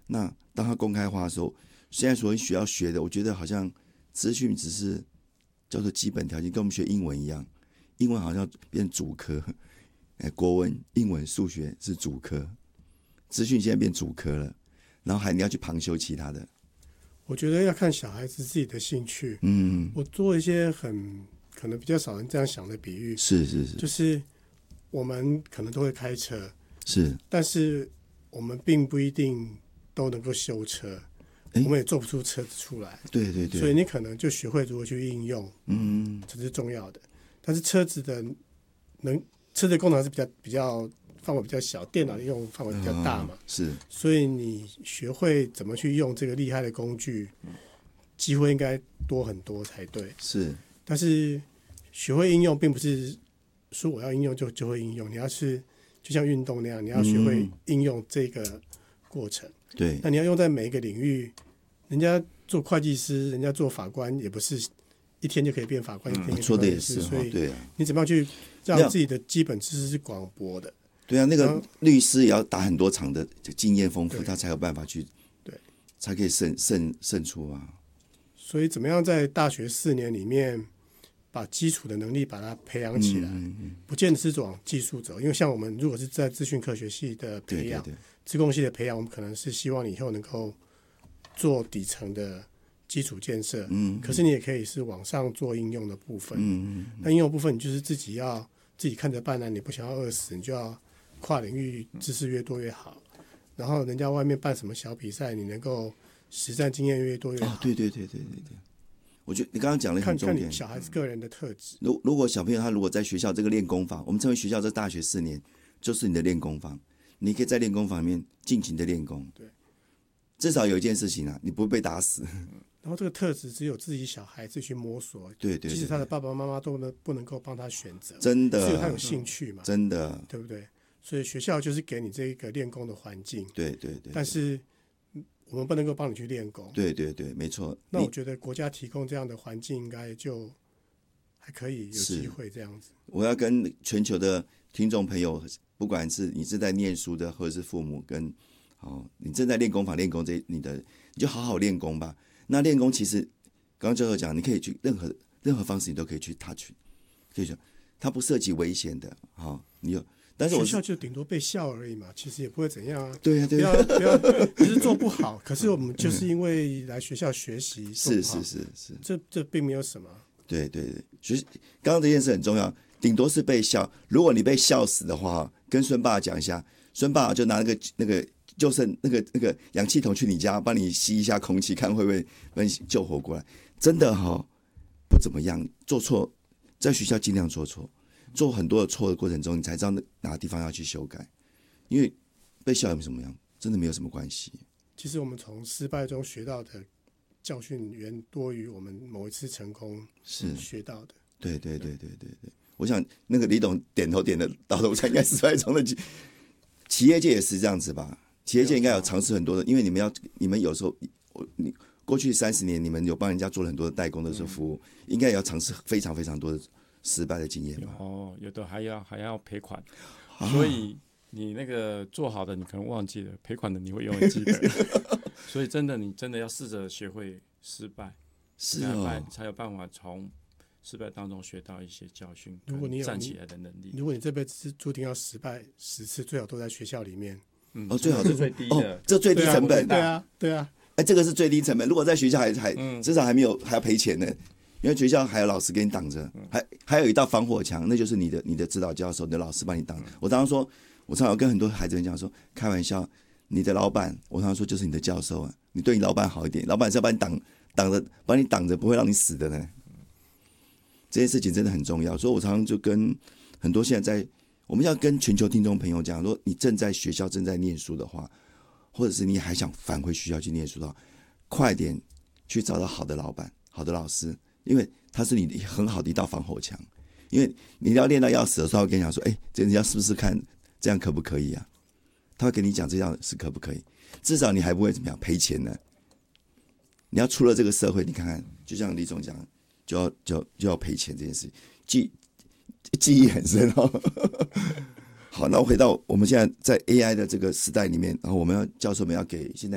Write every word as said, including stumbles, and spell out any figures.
那当它公开化的时候，现在所需要学的，我觉得好像资讯只是叫做基本条件，跟我们学英文一样，英文好像变主科，哎，国文、英文、数学是主科，资讯现在变主科了，然后还你要去旁修其他的。 我觉得要看小孩子自己的兴趣。 嗯， 我做一些很可能比较少人这样想的比喻， 是是是， 就是我们可能都会开车， 是， 但是我们并不一定都能够修车，我们也做不出车子出来。 对对对， 所以你可能就学会如何去应用， 嗯， 这是重要的。但是车子的能车子功能是比较比较范围比较小，电脑的用范围比较大嘛， 嗯、是， 所以你学会怎么去用这个厉害的工具，机会应该多很多才对。 是， 但是学会应用并不是说我要应用就就会应用，你要是就像运动那样，你要学会应用这个过程。 嗯、对， 那你要用在每一个领域，人家做会计师，人家做法官，也不是一天就可以变法官，一天就可以变说的也是， 是， 所以对啊， 你怎么样去让自己的基本知识是广博的？ 对啊，那个律师也要打很多场的经验丰富，他才有办法去， 对， 才可以胜胜胜出啊。 所以怎么样在大学四年里面把基础的能力把它培养起来， 嗯嗯、 不见得是往技术走，因为像我们如果是在资讯科学系的培养，资工系的培养，我们可能是希望你以后能够做底层的基础建设，嗯，可是你也可以是往上做应用的部分，嗯嗯，那应用部分你就是自己要自己看着办啊，你不想要饿死，你就要跨领域知识越多越好，然后人家外面办什么小比赛，你能够实战经验越多越好。 哦，对对对对对对，我觉得你刚刚讲的很重点， 看看你小孩子个人的特质。 如如果小朋友他如果在学校这个练功房，我们称为学校这大学四年就是你的练功房，你可以在练功房里面尽情的练功。 对， 至少有一件事情啊，你不会被打死。 然后这个特质只有自己小孩自己去摸索， 对 对, 对， 即使他的爸爸妈妈都能不能够帮他选择， 真的， 只有他有兴趣嘛， 真的， 对不对？所以学校就是给你这个练功的环境， 对对 对, 对， 但是我们不能够帮你去练功， 对对对，没错。 那我觉得国家提供这样的环境，应该就还可以有机会这样子。 我要跟全球的听众朋友，不管是你是在念书的，或者是父母跟哦，你正在练功房练功这你的，你就好好练功吧。那练功其实刚刚教授讲，你可以去任何任何方式，你都可以去 touch， 可以说它不涉及危险的，好、哦，你有。但是我学校就顶多被笑而已嘛，其实也不会怎样啊。 对啊，对啊，不要不要，只是做不好。可是我们就是因为来学校学习， 是是是是， 这这并没有什么。 对对对，学刚刚这件事很重要，顶多是被笑。如果你被笑死的话，跟孙爸讲一下，孙爸就拿那个那个救生那个那个氧气筒去你家，帮你吸一下空气，看会不会把你救活过来。真的哈、哦，不怎么样，做错，在学校尽量做错。做很多的错的过程中，你才知道哪个地方要去修改。因为被笑有什么样，真的没有什么关系。 其实我们从失败中学到的教训远多于我们某一次成功是学到的。 对对对对对对，我想那个李董点头点的到头，才应该失败中的企业界也是这样子吧？企业界应该有尝试很多的，因为你们要，你们有时候，你过去三十年你们有帮人家做了很多的代工的时候服务，嗯、应该也要尝试非常非常多的失败的经验吧？ 哦，有的还要还要赔款，啊、所以你那个做好的你可能忘记了，赔款的你会永远记得。所以真的，你真的要试着学会失败， 是哦， 才有办法从失败当中学到一些教训， 如果你有站起来的能力。 如果你这辈子注定要失败十次，最好都在学校里面。 嗯、哦，最好是最低的， 哦、这最低成本。 对啊，对啊。 哎，这个是最低成本。如果在学校还还、嗯、至少还没有还要赔钱呢。因为学校还有老师给你挡着，还还有一道防火墙，那就是你的你的指导教授、你的老师帮你挡。我常常说，我常常跟很多孩子们讲说，开玩笑，你的老板，我常常说就是你的教授啊，你对你老板好一点，老板是要把你挡挡着，把你挡着，不会让你死的呢。这件事情真的很重要，所以我常常就跟很多现在在我们要跟全球听众朋友讲，如果你正在学校正在念书的话，或者是你还想返回学校去念书的话，快点去找到好的老板、好的老师。因为它是你很好的一道防火墙，因为你要练到要死的时候，会跟你讲说：“哎，这人家试试看，这样可不可以啊？”他会跟你讲这样是可不可以，至少你还不会怎么样赔钱呢。你要出了这个社会，你看看，就像李总讲，就要就就要赔钱这件事，记记忆很深哦。好，那回到我们现在在 A I 的这个时代里面，然后我们要教授们要给现在。